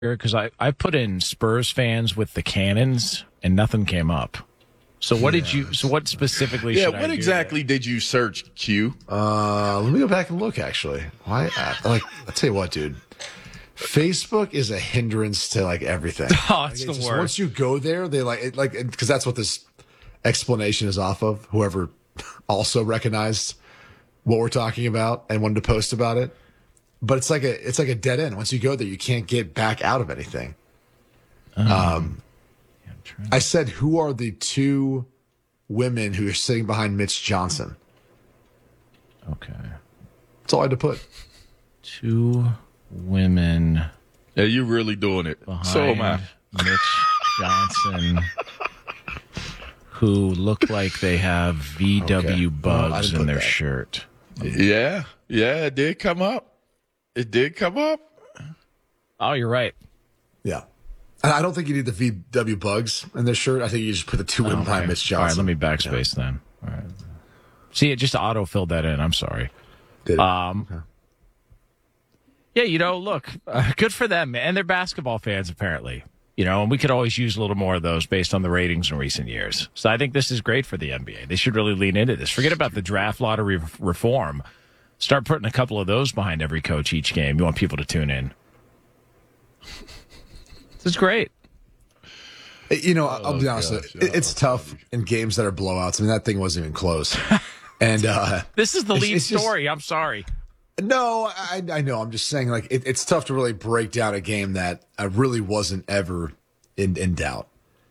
because I put in Spurs fans with the cannons and nothing came up. So what did you? So what specifically? Yeah, should I what do exactly did you search, Q? Let me go back and look. Actually, why? I'll tell you what, dude. Facebook is a hindrance to like everything. Oh, it's the worst. Once you go there, they because that's what this explanation is off of. Whoever also recognized what we're talking about and wanted to post about it. But it's like a dead end. Once you go there, you can't get back out of anything. I said, who are the two women who are sitting behind Mitch Johnson? Okay. That's all I had to put. Two women. Yeah, you're really doing it. So am I. Mitch Johnson, who look like they have VW bugs in their shirt. Yeah, it did come up. Oh, you're right. Yeah. And I don't think you need the VW bugs in this shirt. I think you just put the two women behind Mitch Johnson. All right, let me backspace then. All right. See, it just auto-filled that in. I'm sorry. Did it? Okay. Yeah, look, good for them. And they're basketball fans, apparently. And we could always use a little more of those based on the ratings in recent years. So I think this is great for the NBA. They should really lean into this. Forget about the draft lottery reform. Start putting a couple of those behind every coach each game. You want people to tune in. This is great. I'll be honest. It's tough in games that are blowouts. I mean, that thing wasn't even close. And this is the lead story. I'm sorry. No, I know. I'm just saying, like, it's tough to really break down a game that really wasn't ever in doubt.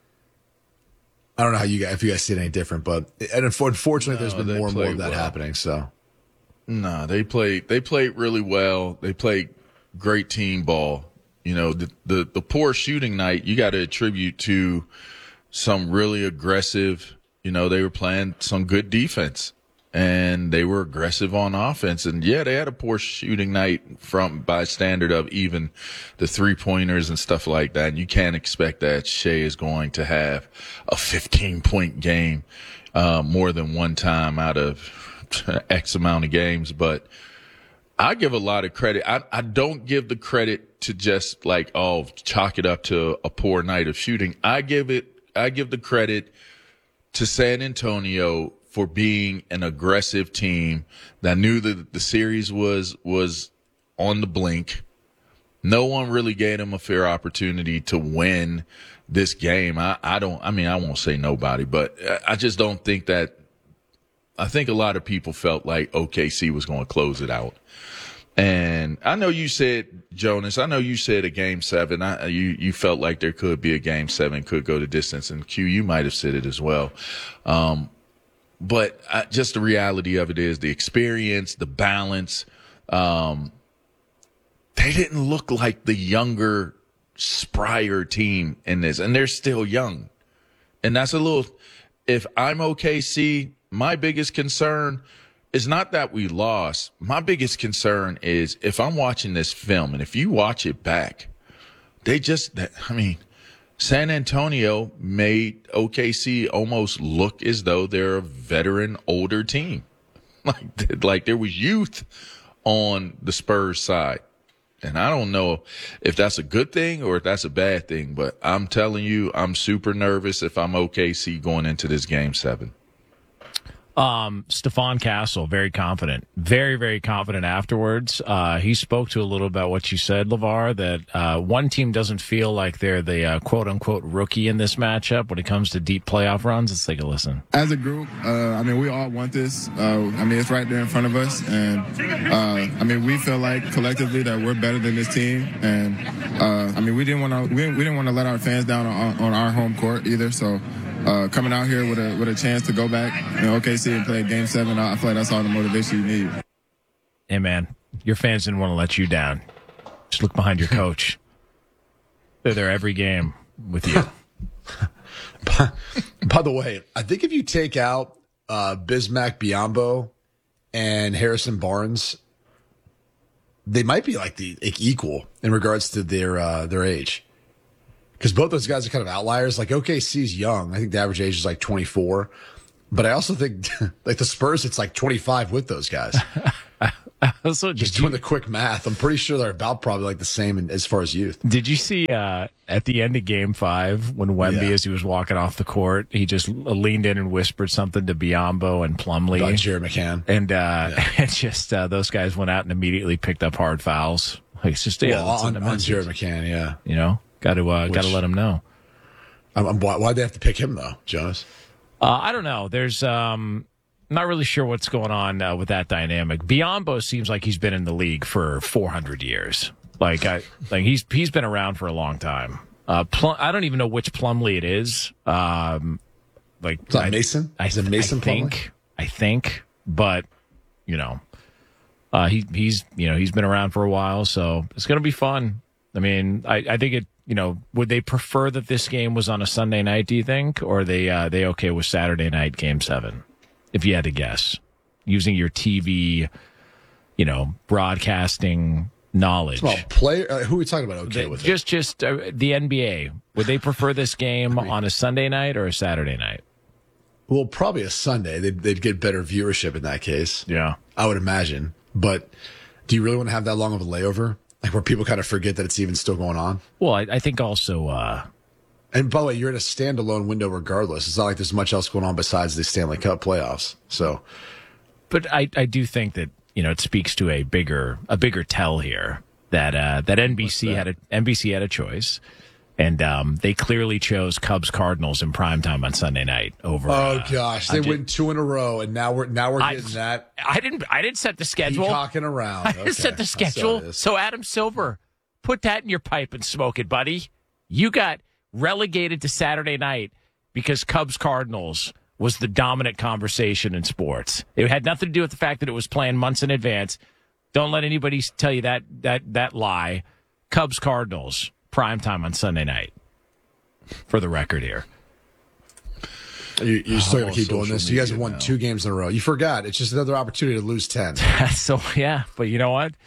I don't know if you guys see it any different, but unfortunately, there's been more and more of that happening. So, no, they played really well. They played great team ball. The poor shooting night, you got to attribute to some really aggressive, they were playing some good defense and they were aggressive on offense. And yeah, they had a poor shooting night by standard of even the 3-pointers and stuff like that. And you can't expect that Shea is going to have a 15-point game, more than one time out of X amount of games. But I give a lot of credit. I don't give the credit to just chalk it up to a poor night of shooting. I give the credit to San Antonio for being an aggressive team that knew that the series was on the blink. No one really gave them a fair opportunity to win this game. I won't say nobody, but I just don't think that. I think a lot of people felt like OKC was going to close it out. And I know you said, Jonas, a game 7. You felt like there could be a game 7, could go to distance. And Q, you might have said it as well. But just the reality of it is the experience, the balance. They didn't look like the younger, sprier team in this. And they're still young. And that's if I'm OKC, my biggest concern is not that we lost. My biggest concern is if I'm watching this film and if you watch it back, San Antonio made OKC almost look as though they're a veteran, older team. Like there was youth on the Spurs side. And I don't know if that's a good thing or if that's a bad thing, but I'm telling you, I'm super nervous if I'm OKC going into this game 7. Stephon Castle, very confident, very, very confident afterwards. He spoke to a little about what you said, LeVar, that one team doesn't feel like they're the quote-unquote rookie in this matchup when it comes to deep playoff runs. Let's take a listen. As a group, we all want this. It's right there in front of us. And, we feel like collectively that we're better than this team. And, we didn't want to let our fans down on our home court either. So, coming out here with a chance to go back in OKC and play Game 7, I feel like that's all the motivation you need. Hey, man, your fans didn't want to let you down. Just look behind your coach. They're there every game with you. By the way, I think if you take out Bismack Biyombo and Harrison Barnes, they might be equal in regards to their age. Because both those guys are kind of outliers. Like OKC's young. I think the average age is 24. But I also think the Spurs, it's 25 with those guys. Also, Just doing the quick math, I'm pretty sure they're about probably like the same as far as youth. did you see at the end of Game 5 when Wemby, as he was walking off the court, he just leaned in and whispered something to Biyombo and Plumlee About Jared McCann. and and just those guys went out and immediately picked up hard fouls. Like it's just on Jared McCann, yeah. you know, got to let him know. Why'd they have to pick him though, Jonas? I don't know. There's not really sure what's going on with that dynamic. Biyombo seems like he's been in the league for 400 years. Like he's been around for a long time. I don't even know which Plumlee it is. Is that Mason? Is it Mason Plumlee? I think, but you know, he's been around for a while, so it's going to be fun. I mean, I think it. You know, would they prefer that this game was on a Sunday night? Do you think, or are they okay with Saturday night Game 7? If you had to guess, using your TV, broadcasting knowledge. Well, who are we talking about? Okay, with just the NBA. Would they prefer this game on a Sunday night or a Saturday night? Well, probably a Sunday. They'd get better viewership in that case. Yeah, I would imagine. But do you really want to have that long of a layover, like where people kind of forget that it's even still going on? Well, I think also. And by the way, you're in a standalone window regardless. It's not like there's much else going on besides the Stanley Cup playoffs. So, but I do think that it speaks to a bigger tell here that NBC had a choice, and they clearly chose Cubs Cardinals in primetime on Sunday night over. Oh gosh, they went 2 in a row, and now we're getting that. I didn't set the schedule. Peacocking around. I didn't set the schedule. So Adam Silver, put that in your pipe and smoke it, buddy. You got relegated to Saturday night because Cubs Cardinals was the dominant conversation in sports. It had nothing to do with the fact that it was planned months in advance. Don't let anybody tell you that lie. Cubs Cardinals primetime on Sunday night. For the record here. You're still going to keep doing this. You guys have won 2 games in a row. You forgot. It's just another opportunity to lose 10. So yeah, but you know what?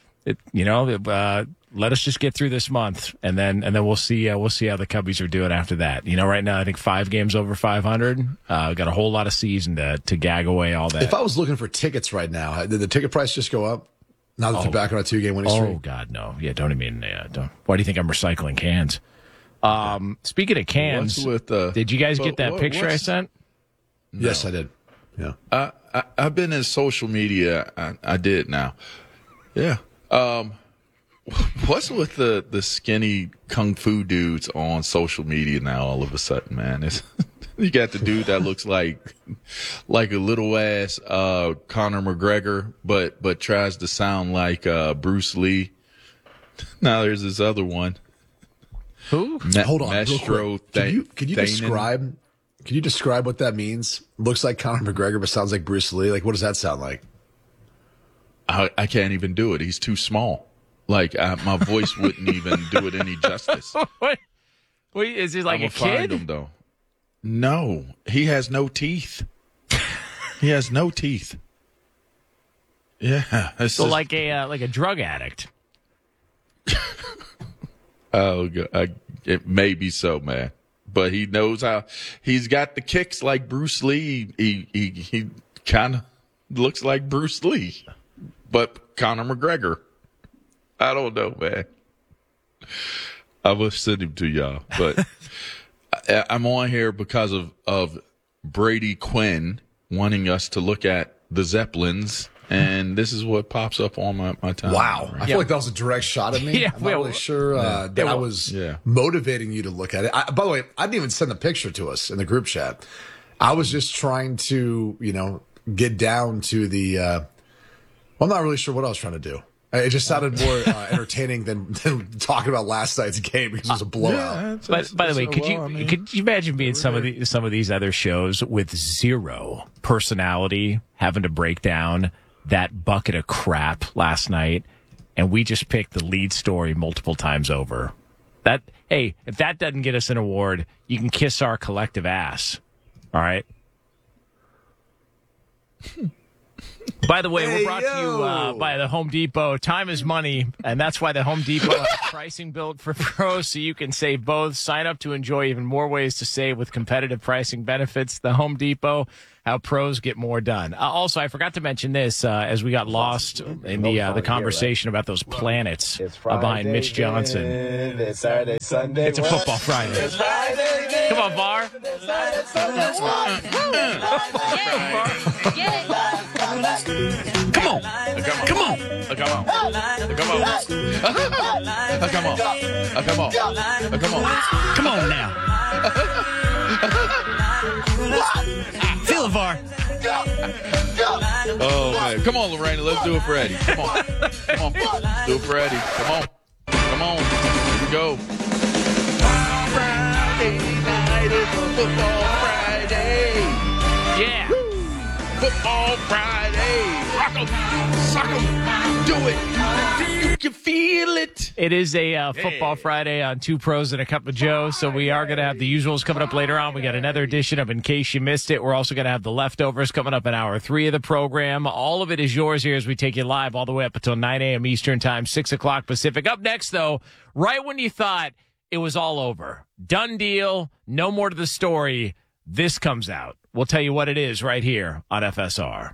Let us just get through this month, and then we'll see how the Cubbies are doing after that. Right now I think 5 games over 500. Got a whole lot of season to gag away all that. If I was looking for tickets right now, did the ticket price just go up? Now that they're back on a 2-game winning streak. Oh God, no! Yeah, don't even. Don't. Why do you think I'm recycling cans? Speaking of cans, did you guys get that picture I sent? No. Yes, I did. Yeah, I've been in social media. I did now. Yeah. What's with the skinny kung fu dudes on social media now? All of a sudden, man, you got the dude that looks like a little ass Conor McGregor, but tries to sound like Bruce Lee. Now there's this other one. Who? Hold on, real quick. Could you describe? Can you describe what that means? Looks like Conor McGregor, but sounds like Bruce Lee. Like, what does that sound like? I can't even do it. He's too small. Like my voice wouldn't even do it any justice. What? Wait, is he like a kid? Find him though. No, he has no teeth. He has no teeth. Yeah, so like a drug addict. Oh, it may be so, man. But he knows how. He's got the kicks like Bruce Lee. He kind of looks like Bruce Lee, but Conor McGregor. I don't know, man. I will send him to y'all, but I'm on here because of Brady Quinn wanting us to look at the Zeppelins, and this is what pops up on my timeline. Wow. I feel like that was a direct shot at me. Yeah, I'm not really sure that I was motivating you to look at it. By the way, I didn't even send the picture to us in the group chat. I was just trying to, get down to the I'm not really sure what I was trying to do. It just sounded more entertaining than talking about last night's game because it was a blowout. But by the way, could you imagine being some of these other shows with zero personality, having to break down that bucket of crap last night, and we just picked the lead story multiple times over? If that doesn't get us an award, you can kiss our collective ass. All right. By the way, we're brought to you by the Home Depot. Time is money, and that's why the Home Depot has pricing built for pros so you can save both. Sign up to enjoy even more ways to save with competitive pricing benefits. The Home Depot, how pros get more done. Also, I forgot to mention this as we got lost in the conversation about those planets behind Mitch Johnson. It's Saturday, Sunday. It's a football Friday. It's Friday. Come on, Var. Come on. Come on. Come on. Come on. Come on. Come on. Come on. Come on now. Feel it, Var. Oh, man. Come on, Lorena. Let's do it for Eddie. Come on. Come on. Let's do it for Eddie. Come on. Come on. Here we go. Friday night is a football Friday. Yeah. Football Friday. Rock 'em. Sock 'em. Do it. You can feel it. It is a football Friday on Two Pros and a Cup of Joe, so we are going to have the usuals coming up later on. We got another edition of In Case You Missed It. We're also going to have the leftovers coming up in hour 3 of the program. All of it is yours here as we take you live all the way up until 9 a.m. Eastern Time, 6 o'clock Pacific. Up next, though, right when you thought it was all over, done deal, no more to the story, this comes out. We'll tell you what it is right here on FSR.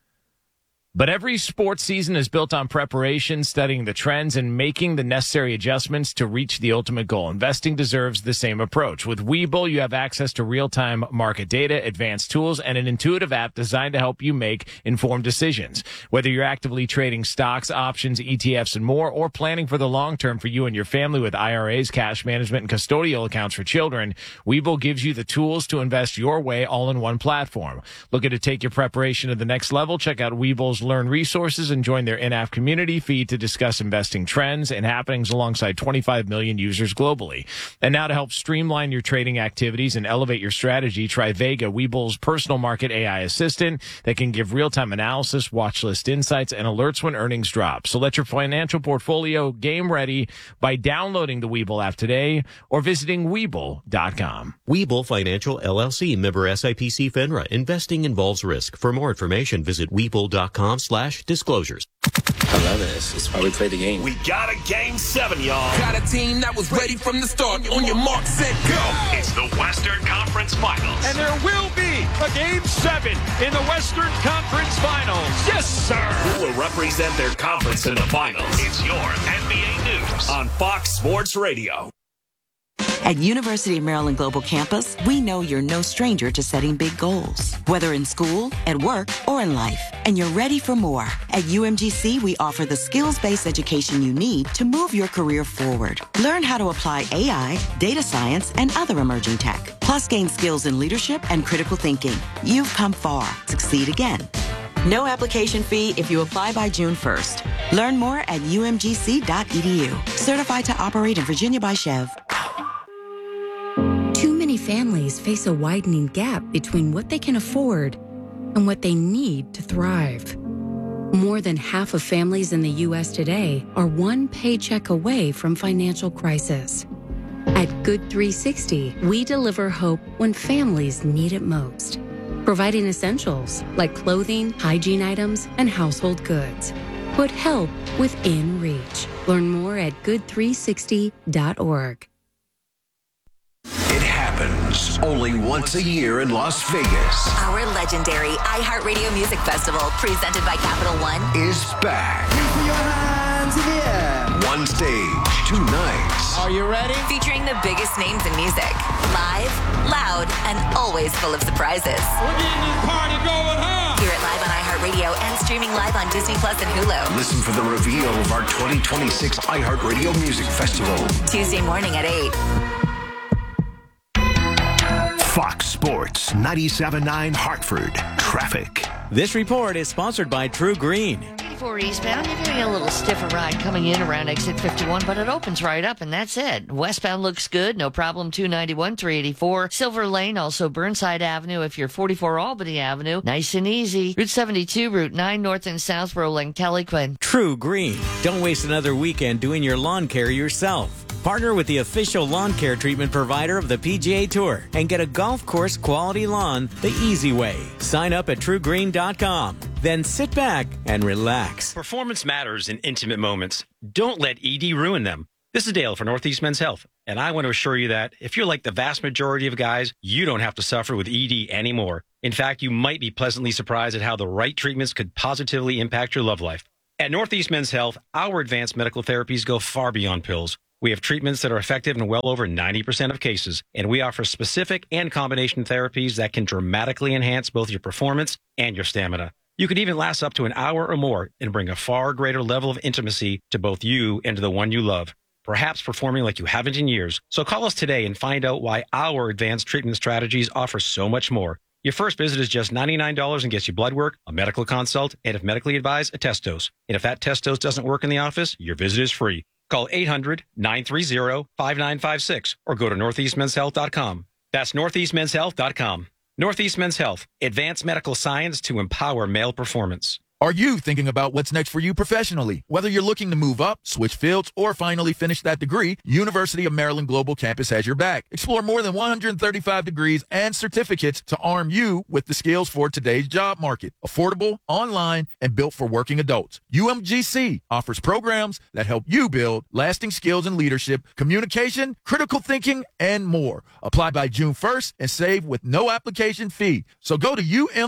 But every sports season is built on preparation, studying the trends, and making the necessary adjustments to reach the ultimate goal. Investing deserves the same approach. With Webull, you have access to real-time market data, advanced tools, and an intuitive app designed to help you make informed decisions. Whether you're actively trading stocks, options, ETFs, and more, or planning for the long term for you and your family with IRAs, cash management, and custodial accounts for children, Webull gives you the tools to invest your way all in one platform. Looking to take your preparation to the next level? Check out Webull's Learn resources and join their in-app community feed to discuss investing trends and happenings alongside 25 million users globally. And now to help streamline your trading activities and elevate your strategy, try Vega, Webull's personal market AI assistant that can give real-time analysis, watch list insights, and alerts when earnings drop. So let your financial portfolio game ready by downloading the Webull app today or visiting Webull.com. Webull Financial LLC, member SIPC FINRA. Investing involves risk. For more information, visit Webull.com/disclosures. I love it. It's why we play the game. We got a Game 7, y'all. Got a team that was ready from the start. On your mark, set, go. It's the Western Conference Finals. And there will be a Game 7 in the Western Conference Finals. Yes, sir. Who will represent their conference in the finals? It's your NBA News on Fox Sports Radio. At University of Maryland Global Campus, we know you're no stranger to setting big goals, whether in school, at work, or in life, and you're ready for more. At UMGC, we offer the skills-based education you need to move your career forward. Learn how to apply AI, data science, and other emerging tech, plus gain skills in leadership and critical thinking. You've come far. Succeed again. No application fee if you apply by June 1st. Learn more at umgc.edu. Certified to operate in Virginia by Chev. Too many families face a widening gap between what they can afford and what they need to thrive. More than half of families in the U.S. today are one paycheck away from financial crisis. At Good 360, we deliver hope when families need it most, providing essentials like clothing, hygiene items, and household goods. Put help within reach. Learn more at good360.org. It happens only once a year in Las Vegas. Our legendary iHeartRadio Music Festival, presented by Capital One, is back. Keep your hands in the air. One stage, 2 nights. Are you ready? Featuring the biggest names in music. Live, loud, and always full of surprises. We're getting this party going, huh? Hear it live on iHeartRadio and streaming live on Disney Plus and Hulu. Listen for the reveal of our 2026 iHeartRadio Music Festival. Tuesday morning at 8. Fox Sports 97.9 Hartford. Traffic. This report is sponsored by True Green. 84 eastbound, you're getting a little stiffer ride coming in around exit 51, but it opens right up, and that's it. Westbound looks good, no problem. 291, 384. Silver Lane, also Burnside Avenue if you're 44 Albany Avenue. Nice and easy. Route 72, Route 9, North and South, Rolling Telequin. True Green. Don't waste another weekend doing your lawn care yourself. Partner with the official lawn care treatment provider of the PGA Tour and get a golf course quality lawn the easy way. Sign up at TrueGreen.com. Then sit back and relax. Performance matters in intimate moments. Don't let ED ruin them. This is Dale for Northeast Men's Health, and I want to assure you that if you're like the vast majority of guys, you don't have to suffer with ED anymore. In fact, you might be pleasantly surprised at how the right treatments could positively impact your love life. At Northeast Men's Health, our advanced medical therapies go far beyond pills. We have treatments that are effective in well over 90% of cases, and we offer specific and combination therapies that can dramatically enhance both your performance and your stamina. You could even last up to an hour or more and bring a far greater level of intimacy to both you and to the one you love, perhaps performing like you haven't in years. So call us today and find out why our advanced treatment strategies offer so much more. Your first visit is just $99 and gets you blood work, a medical consult, and if medically advised, a test dose. And if that test dose doesn't work in the office, your visit is free. Call 800-930-5956 or go to northeastmenshealth.com. That's northeastmenshealth.com. Northeast Men's Health, advanced medical science to empower male performance. Are you thinking about what's next for you professionally? Whether you're looking to move up, switch fields, or finally finish that degree, University of Maryland Global Campus has your back. Explore more than 135 degrees and certificates to arm you with the skills for today's job market. Affordable, online, and built for working adults. UMGC offers programs that help you build lasting skills in leadership, communication, critical thinking, and more. Apply by June 1st and save with no application fee. So go to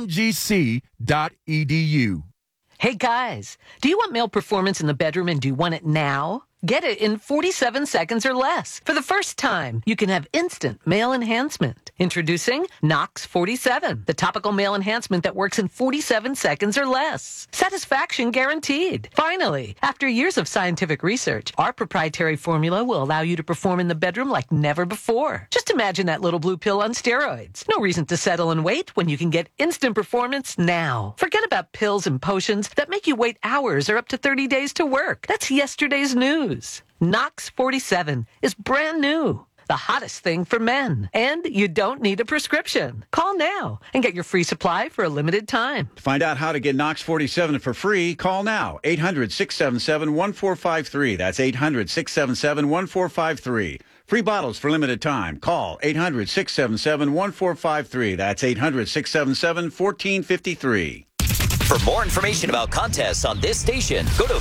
umgc.edu. Hey guys, do you want male performance in the bedroom and do you want it now? Get it in 47 seconds or less. For the first time, you can have instant male enhancement. Introducing Nox 47, the topical male enhancement that works in 47 seconds or less. Satisfaction guaranteed. Finally, after years of scientific research, our proprietary formula will allow you to perform in the bedroom like never before. Just imagine that little blue pill on steroids. No reason to settle and wait when you can get instant performance now. Forget about pills and potions that make you wait hours or up to 30 days to work. That's yesterday's news. Nox 47 is brand new. The hottest thing for men. And you don't need a prescription. Call now and get your free supply for a limited time. To find out how to get Nox 47 for free, call now. 800-677-1453. That's 800-677-1453. Free bottles for limited time. Call 800-677-1453. That's 800-677-1453. For more information about contests on this station, go to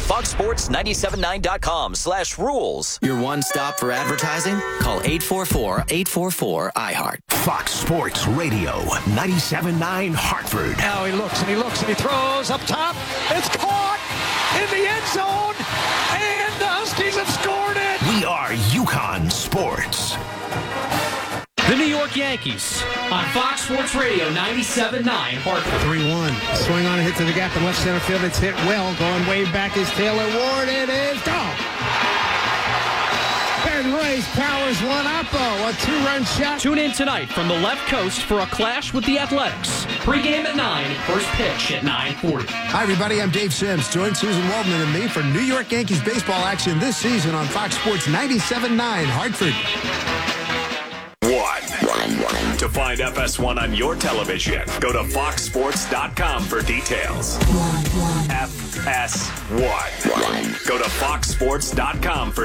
foxsports979.com/rules. Your one stop for advertising? Call 844-844-iHeart. Fox Sports Radio, 97.9 Hartford. Now he looks and he looks and he throws up top. It's caught in the end zone, and the Huskies have scored it. We are UConn Sports. The New York Yankees on Fox Sports Radio 97.9 Hartford. 3-1. Swing on a hit to the gap in left center field. It's hit well. Going way back is Taylor Ward. It is gone. And Rays powers one up. A two-run shot. Tune in tonight from the left coast for a clash with the Athletics. Pre-game at 9, first pitch at 9:40. Hi, everybody. I'm Dave Sims. Join Susan Waldman and me for New York Yankees baseball action this season on Fox Sports 97.9 Hartford. To find FS1 on your television, go to foxsports.com for details. FS1. Go to foxsports.com for